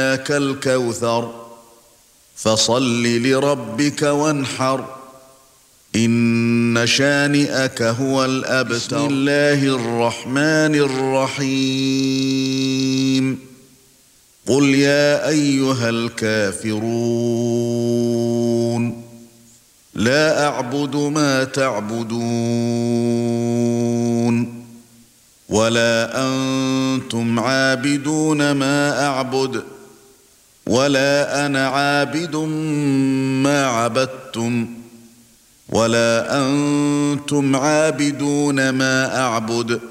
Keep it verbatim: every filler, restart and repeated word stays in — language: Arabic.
أعطيناك الكوثر فصل لربك وانحر إن شانئك هو الأبتر. بسم الله الرحمن الرحيم. قل يا أيها الكافرون لا أعبد ما تعبدون ولا أنتم عابدون ما أعبد ولا أنا عابد ما عبدتم ولا أنتم عابدون ما أعبد